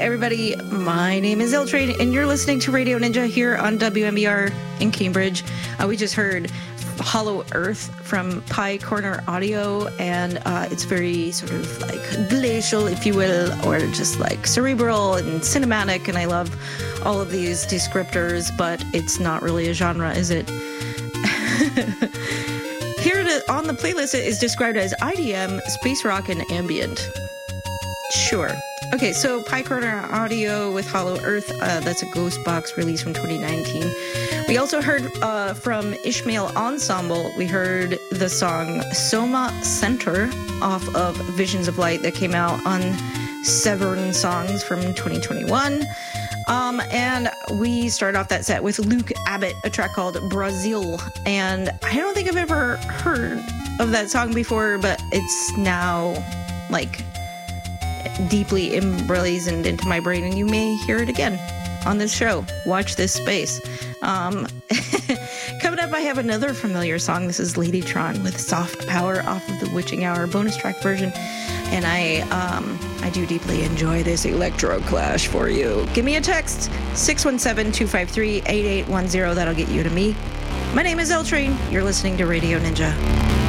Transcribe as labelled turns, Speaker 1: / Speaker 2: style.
Speaker 1: everybody. My name is L-Train, and you're listening to Radio Ninja here on WMBR in Cambridge. We just heard Hollow Earth from Pie Corner Audio, and it's very sort of like glacial, if you will, or just like cerebral and cinematic, and I love all of these descriptors, but it's not really a genre, is it? Here on the playlist, it is described as IDM, space rock, and ambient. Sure. Okay, so Pie Corner Audio with Hollow Earth, that's a Ghost Box release from 2019. We also heard from Ishmael Ensemble, we heard the song Soma Center off of Visions of Light that came out on Severn Songs from 2021. And we started off that set with Luke Abbott, a track called Brazil. And I don't think I've ever heard of that song before, but it's now like deeply emblazoned into my brain, and you may hear it again on this show. Watch this space. Coming up, I have another familiar song. This is Ladytron with Soft Power off of the Witching Hour bonus track version, and I do deeply enjoy this electro clash for you. Give me a text, 617-253-8810. That'll get you to me. My name is L-Train. You're listening to Radio Ninja.